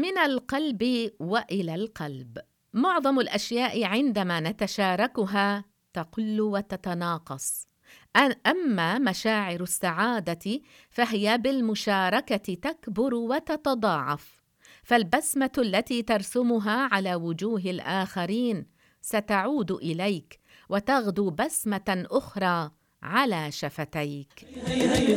من القلب وإلى القلب. معظم الأشياء عندما نتشاركها تقل وتتناقص، أما مشاعر السعادة فهي بالمشاركة تكبر وتتضاعف، فالبسمة التي ترسمها على وجوه الآخرين ستعود إليك وتغدو بسمة أخرى على شفتيك.